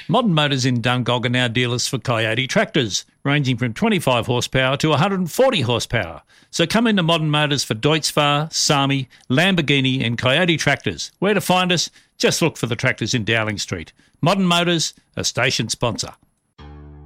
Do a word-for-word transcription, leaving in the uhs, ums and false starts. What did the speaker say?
Modern Motors in Dungog are now dealers for Coyote tractors, ranging from twenty-five horsepower to one hundred forty horsepower. So come into Modern Motors for Deutz-Fahr, Sami, Lamborghini and Coyote tractors. Where to find us? Just look for the tractors in Dowling Street. Modern Motors, a station sponsor.